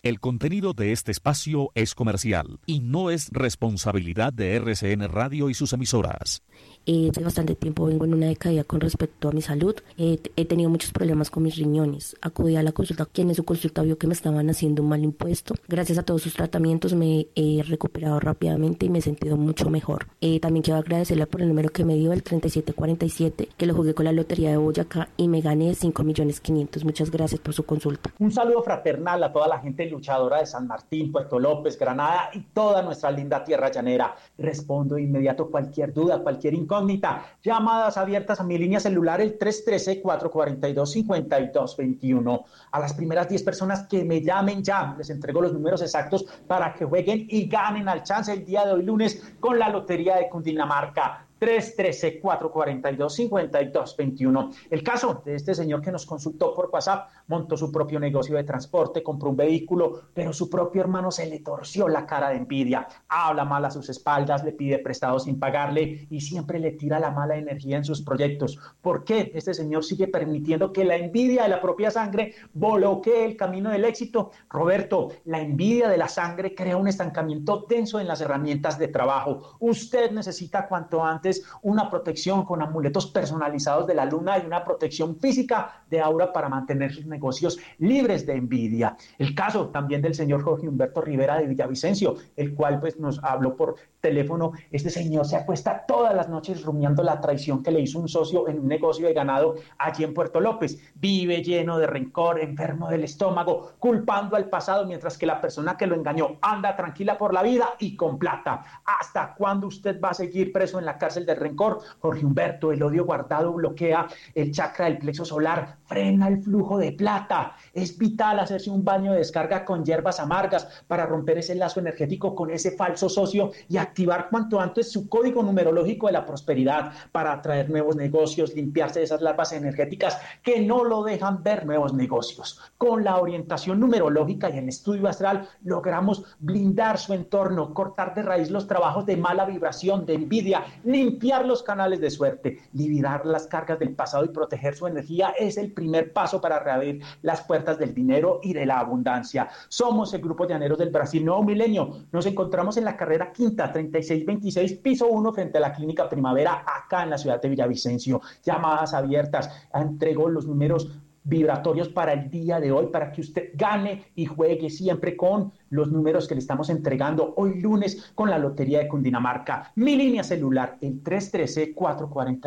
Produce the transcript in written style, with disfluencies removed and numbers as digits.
El contenido de este espacio es comercial y no es responsabilidad de RCN Radio y sus emisoras. Hace bastante tiempo vengo en una decaída con respecto a mi salud. He tenido muchos problemas con mis riñones. Acudí a la consulta, quien en su consulta vio que me estaban haciendo un mal impuesto. Gracias a todos sus tratamientos me he recuperado rápidamente y me he sentido mucho mejor. También quiero agradecerle por el número que me dio, el 3747, que lo jugué con la Lotería de Boyacá y me gané 5.500.000. Muchas gracias por su consulta. Un saludo fraternal a toda la gente luchadora de San Martín, Puerto López, Granada y toda nuestra linda tierra llanera. Respondo de inmediato cualquier duda, cualquier incógnita. Llamadas abiertas a mi línea celular, el 313-442-5221. A las primeras 10 personas que me llamen ya, les entrego los números exactos para que jueguen y ganen al chance el día de hoy lunes con la Lotería de Cundinamarca. 313-442-5221. El caso de este señor que nos consultó por WhatsApp, montó su propio negocio de transporte, compró un vehículo, pero su propio hermano se le torció la cara de envidia. Habla mal a sus espaldas, le pide prestado sin pagarle y siempre le tira la mala energía en sus proyectos. ¿Por qué este señor sigue permitiendo que la envidia de la propia sangre bloquee el camino del éxito? Roberto, la envidia de la sangre crea un estancamiento denso en las herramientas de trabajo. Usted necesita cuanto antes una protección con amuletos personalizados de la luna y una protección física de aura para mantener sus negocios libres de envidia. El caso también del señor Jorge Humberto Rivera de Villavicencio, el cual pues nos habló por teléfono. Este señor se acuesta todas las noches rumiando la traición que le hizo un socio en un negocio de ganado allí en Puerto López. Vive lleno de rencor, enfermo del estómago, culpando al pasado, mientras que la persona que lo engañó anda tranquila por la vida y con plata. ¿Hasta cuándo usted va a seguir preso en la cárcel del rencor? Jorge Humberto, el odio guardado bloquea el chakra del plexo solar, frena el flujo de plata. Es vital hacerse un baño de descarga con hierbas amargas para romper ese lazo energético con ese falso socio y activar cuanto antes su código numerológico de la prosperidad para atraer nuevos negocios, limpiarse de esas larvas energéticas que no lo dejan ver nuevos negocios. Con la orientación numerológica y el estudio astral logramos blindar su entorno, cortar de raíz los trabajos de mala vibración, de envidia, limpiar los canales de suerte, liberar las cargas del pasado y proteger su energía es el primer paso para reabrir las puertas del dinero y de la abundancia. Somos el Grupo Llaneros del Brasil Nuevo Milenio. Nos encontramos en la carrera quinta, 3626, piso 1, frente a la Clínica Primavera, acá en la ciudad de Villavicencio. Llamadas abiertas. Entrego los números vibratorios para el día de hoy, para que usted gane y juegue siempre con los números que le estamos entregando hoy lunes con la Lotería de Cundinamarca. Mi línea celular, el 313-440